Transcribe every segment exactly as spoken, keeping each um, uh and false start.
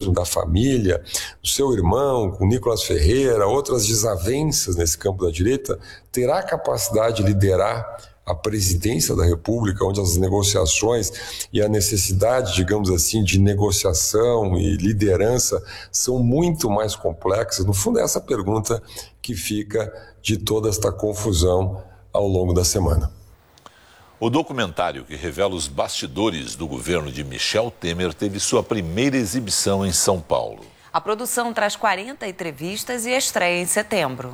mesmo da família, do seu irmão, com Nicolas Ferreira, outras desavenças nesse campo da direita, terá capacidade de liderar a presidência da República, onde as negociações e a necessidade, digamos assim, de negociação e liderança são muito mais complexas? No fundo, é essa pergunta que fica de toda esta confusão ao longo da semana. O documentário que revela os bastidores do governo de Michel Temer teve sua primeira exibição em São Paulo. A produção traz quarenta entrevistas e estreia em setembro.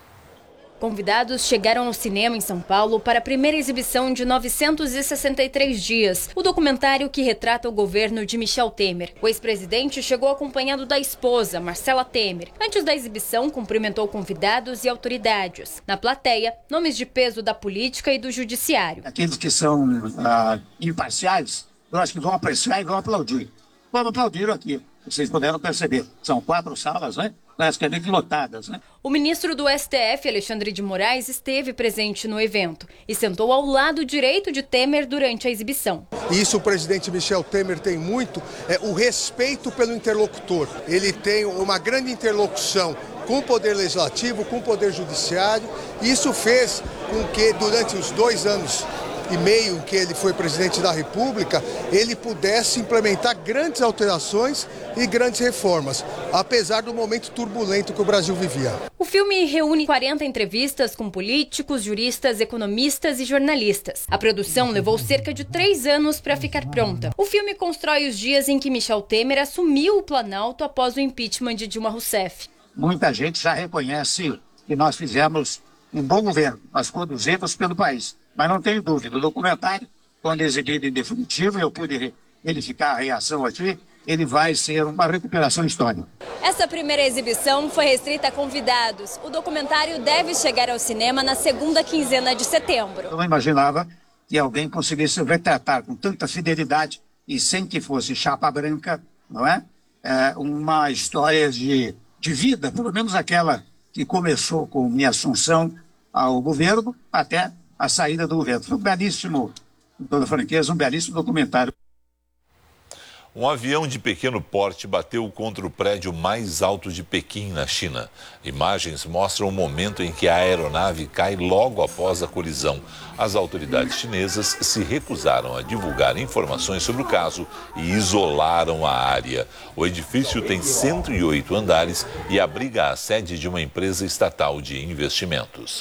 Convidados chegaram ao cinema em São Paulo para a primeira exibição de novecentos e sessenta e três dias, o documentário que retrata o governo de Michel Temer. O ex-presidente chegou acompanhado da esposa, Marcela Temer. Antes da exibição, cumprimentou convidados e autoridades. Na plateia, nomes de peso da política e do judiciário. Aqueles que são ah, imparciais, eu acho que vão apreciar e vão aplaudir. Vamos aplaudir aqui, vocês puderam perceber. São quatro salas, né? Praticamente lotadas, né? O ministro do S T F, Alexandre de Moraes, esteve presente no evento e sentou ao lado direito de Temer durante a exibição. Isso o presidente Michel Temer tem muito, é o respeito pelo interlocutor. Ele tem uma grande interlocução com o Poder Legislativo, com o Poder Judiciário. Isso fez com que, durante os dois anos e meio que ele foi presidente da República, ele pudesse implementar grandes alterações e grandes reformas, apesar do momento turbulento que o Brasil vivia. O filme reúne quarenta entrevistas com políticos, juristas, economistas e jornalistas. A produção levou cerca de três anos para ficar pronta. O filme constrói os dias em que Michel Temer assumiu o Planalto após o impeachment de Dilma Rousseff. Muita gente já reconhece que nós fizemos um bom governo, nós conduzimos pelo país. Mas não tenho dúvida, o documentário, quando exibido em definitivo, eu pude verificar a reação aqui, ele vai ser uma recuperação histórica. Essa primeira exibição foi restrita a convidados. O documentário deve chegar ao cinema na segunda quinzena de setembro. Eu não imaginava que alguém conseguisse retratar com tanta fidelidade e sem que fosse chapa branca, não é? É uma história de, de vida, pelo menos aquela que começou com minha assunção ao governo até a saída do governo. Foi um belíssimo, com toda franqueza, um belíssimo documentário. Um avião de pequeno porte bateu contra o prédio mais alto de Pequim, na China. Imagens mostram o momento em que a aeronave cai logo após a colisão. As autoridades chinesas se recusaram a divulgar informações sobre o caso e isolaram a área. O edifício tem cento e oito andares e abriga a sede de uma empresa estatal de investimentos.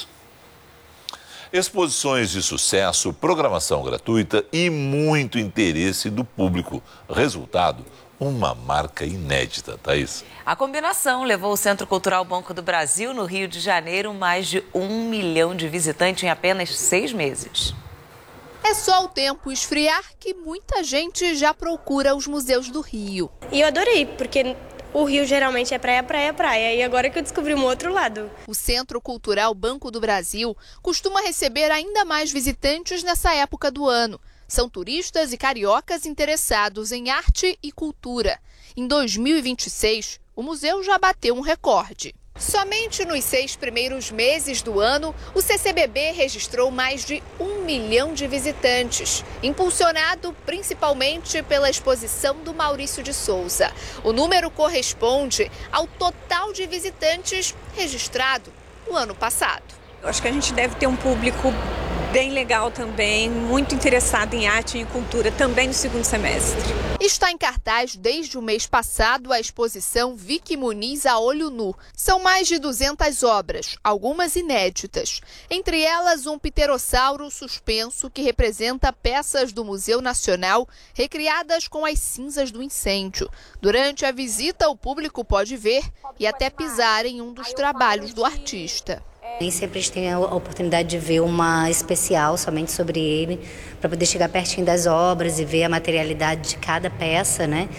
Exposições de sucesso, programação gratuita e muito interesse do público. Resultado, uma marca inédita, Thaís. A combinação levou o Centro Cultural Banco do Brasil, no Rio de Janeiro, mais de um milhão de visitantes em apenas seis meses. É só o tempo esfriar que muita gente já procura os museus do Rio. E eu adorei, porque o Rio geralmente é praia, praia, praia. E agora que eu descobri um outro lado. O Centro Cultural Banco do Brasil costuma receber ainda mais visitantes nessa época do ano. São turistas e cariocas interessados em arte e cultura. Em dois mil e vinte e seis, o museu já bateu um recorde. Somente nos seis primeiros meses do ano, o C C B B registrou mais de um milhão de visitantes, impulsionado principalmente pela exposição do Maurício de Souza. O número corresponde ao total de visitantes registrado no ano passado. Eu acho que a gente deve ter um público bem legal também, muito interessado em arte e cultura também no segundo semestre. Está em cartaz desde o mês passado a exposição Vicky Muniz a Olho Nu. São mais de duzentas obras, algumas inéditas. Entre elas, um pterossauro suspenso que representa peças do Museu Nacional recriadas com as cinzas do incêndio. Durante a visita, o público pode ver e até pisar em um dos trabalhos do artista. Nem sempre a gente tem a oportunidade de ver uma especial somente sobre ele, para poder chegar pertinho das obras e ver a materialidade de cada peça, né?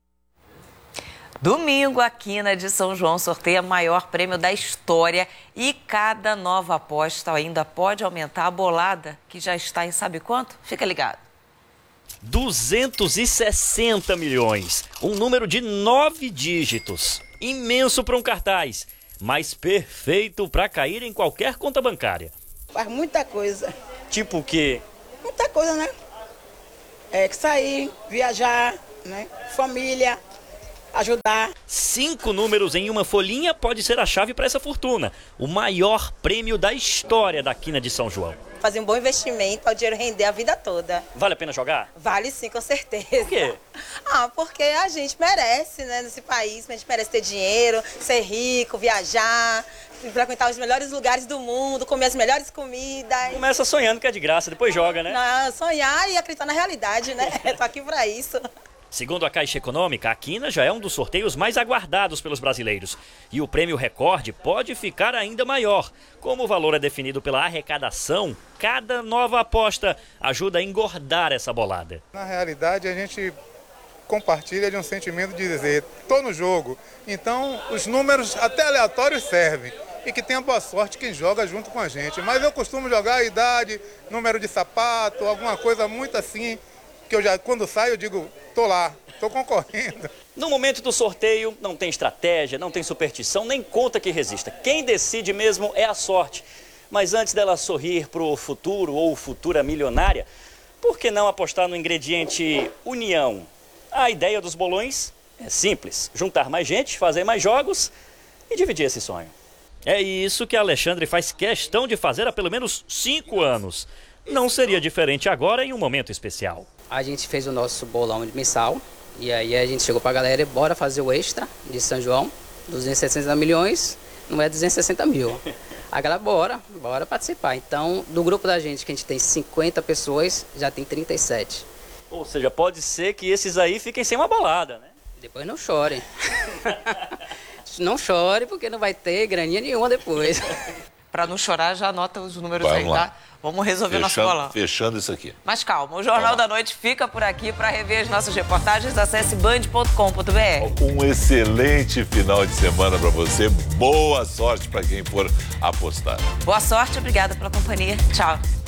Domingo, a Quina de São João sorteia o maior prêmio da história e cada nova aposta ainda pode aumentar a bolada, que já está em sabe quanto? Fica ligado. duzentos e sessenta milhões, um número de nove dígitos, imenso para um cartaz, mas perfeito para cair em qualquer conta bancária. Faz muita coisa. Tipo o quê? Muita coisa, né? É que sair, viajar, né? Família, ajudar. Cinco números em uma folhinha pode ser a chave para essa fortuna. O maior prêmio da história da Quina de São João. Fazer um bom investimento para o dinheiro render a vida toda. Vale a pena jogar? Vale sim, com certeza. Por quê? Ah, porque a gente merece, né, nesse país, a gente merece ter dinheiro, ser rico, viajar, frequentar os melhores lugares do mundo, comer as melhores comidas. Começa sonhando que é de graça, depois joga, né? Não, sonhar e acreditar na realidade, né? Tô aqui para isso. Segundo a Caixa Econômica, a Quina já é um dos sorteios mais aguardados pelos brasileiros. E o prêmio recorde pode ficar ainda maior. Como o valor é definido pela arrecadação, cada nova aposta ajuda a engordar essa bolada. Na realidade, a gente compartilha de um sentimento de dizer, estou no jogo. Então, os números até aleatórios servem. E que tenha boa sorte quem joga junto com a gente. Mas eu costumo jogar a idade, número de sapato, alguma coisa muito assim, que eu já, quando saio, eu digo, tô lá, tô concorrendo. No momento do sorteio, não tem estratégia, não tem superstição, nem conta que resista. Quem decide mesmo é a sorte. Mas antes dela sorrir pro futuro ou futura milionária, por que não apostar no ingrediente união? A ideia dos bolões é simples, juntar mais gente, fazer mais jogos e dividir esse sonho. É isso que Alexandre faz questão de fazer há pelo menos cinco anos. Não seria diferente agora em um momento especial. A gente fez o nosso bolão mensal e aí a gente chegou pra galera e bora fazer o extra de São João, duzentos e sessenta milhões, não é duzentos e sessenta mil. A galera, bora, bora participar. Então, do grupo da gente, que a gente tem cinquenta pessoas, já tem trinta e sete. Ou seja, pode ser que esses aí fiquem sem uma bolada, né? Depois não chorem. Não chore, porque não vai ter graninha nenhuma depois. Para não chorar, já anota os números Vamos aí, lá. tá? Vamos resolver fechando, nosso bolão. Fechando isso aqui. Mas calma, o Jornal da Noite fica por aqui. Para rever as nossas reportagens, acesse band ponto com ponto b r. Um excelente final de semana para você. Boa sorte para quem for apostar. Boa sorte, obrigada pela companhia. Tchau.